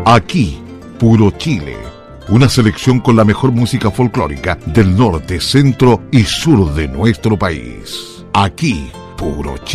Aquí, Puro Chile. Una selección con la mejor música folclórica del norte, centro y sur de nuestro país. Aquí, Puro Chile.